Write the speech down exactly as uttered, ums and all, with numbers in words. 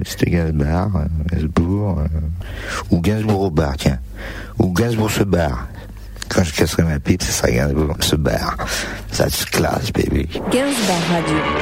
c'était Gainsbourg, euh, Gainsbourg, euh, ou Gainsbourg au bar, tiens, ou Gainsbourg se barre. Quand je casserai ma pipe, ce sera Gainsbourg se barre. Ça se classe, baby. Gainsbourg Radio.